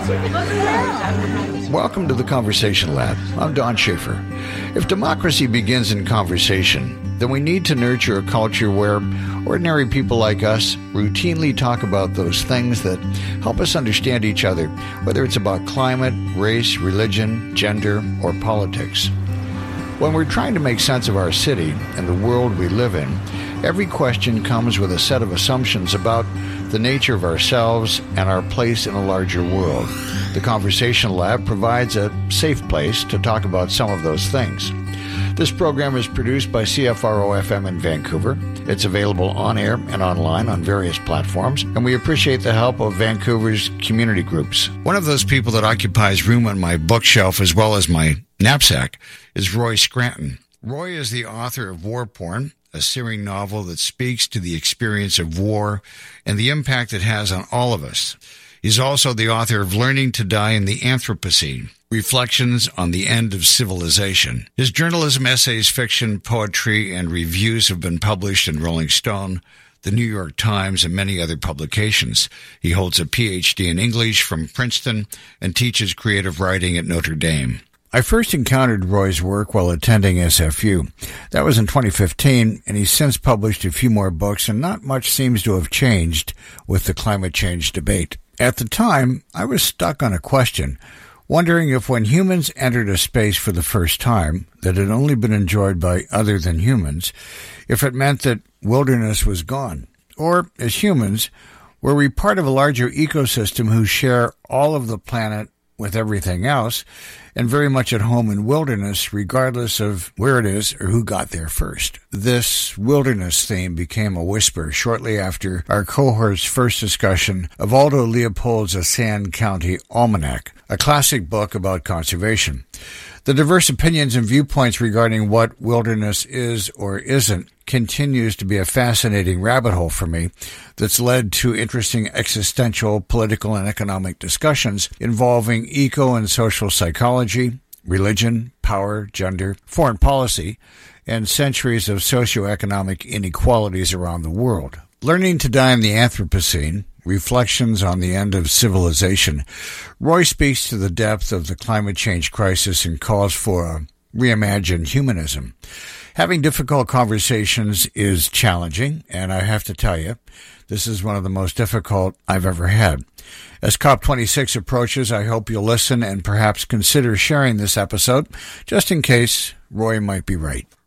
Welcome to the Conversation Lab. I'm Don Schaefer. If democracy begins in conversation, then we need to nurture a culture where ordinary people like us routinely talk about those things that help us understand each other, whether it's about climate, race, religion, gender, or politics. When we're trying to make sense of our city and the world we live in, every question comes with a set of assumptions about the nature of ourselves and our place in a larger world. The Conversation Lab provides a safe place to talk about some of those things. This program is produced by CFRO-FM in Vancouver. It's available on air and online on various platforms, and we appreciate the help of Vancouver's community groups. One of those people that occupies room on my bookshelf as well as my knapsack is Roy Scranton. Roy is the author of War Porn, a searing novel that speaks to the experience of war and the impact it has on all of us. He's also the author of Learning to Die in the Anthropocene, Reflections on the End of Civilization. His journalism, essays, fiction, poetry, and reviews have been published in Rolling Stone, The New York Times, and many other publications. He holds a Ph.D. in English from Princeton and teaches creative writing at Notre Dame. I first encountered Roy's work while attending SFU. That was in 2015, and he's since published a few more books, and not much seems to have changed with the climate change debate. At the time, I was stuck on a question, wondering if when humans entered a space for the first time that had only been enjoyed by other than humans, if it meant that wilderness was gone. Or, as humans, were we part of a larger ecosystem who share all of the planet with everything else, and very much at home in wilderness, regardless of where it is or who got there first. This wilderness theme became a whisper shortly after our cohort's first discussion of Aldo Leopold's A Sand County Almanac, a classic book about conservation. The diverse opinions and viewpoints regarding what wilderness is or isn't continues to be a fascinating rabbit hole for me that's led to interesting existential, political, and economic discussions involving eco and social psychology, religion, power, gender, foreign policy, and centuries of socioeconomic inequalities around the world. Learning to Die in the Anthropocene, Reflections on the End of Civilization, Roy speaks to the depth of the climate change crisis and calls for a reimagined humanism. Having difficult conversations is challenging, and I have to tell you, this is one of the most difficult I've ever had. As COP26 approaches, I hope you'll listen and perhaps consider sharing this episode, just in case Roy might be right.